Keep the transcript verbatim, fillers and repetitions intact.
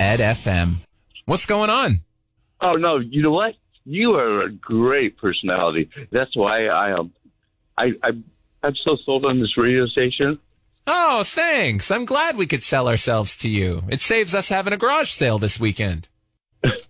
Ed F M. What's going on? Oh, no, you know what? You are a great personality. That's why I um, I, I, I'm so sold on this radio station. Oh, thanks. I'm glad we could sell ourselves to you. It saves us having a garage sale this weekend.